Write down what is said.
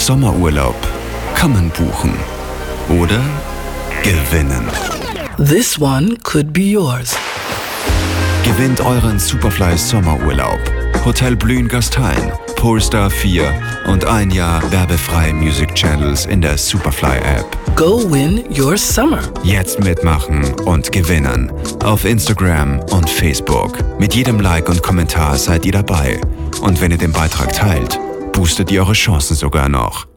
Sommerurlaub kann man buchen oder gewinnen. This one could be yours. Gewinnt euren Superfly Sommerurlaub. Hotel Blühen Gastein, Polestar 4 und 1 Jahr werbefreie Music Channels in der Superfly App. Go win your summer. Jetzt mitmachen und gewinnen. Auf Instagram und Facebook. Mit jedem Like und Kommentar seid ihr dabei. Und wenn ihr den Beitrag teilt, boostet ihr eure Chancen sogar noch.